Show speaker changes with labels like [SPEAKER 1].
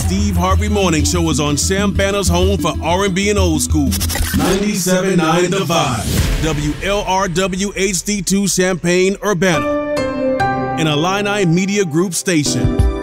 [SPEAKER 1] Steve Harvey Morning Show is on Sam Banner's home for R&B and old school. 97.9 The Vibe. WLRW HD2 Champaign, Urbana. An Illini Media Group station.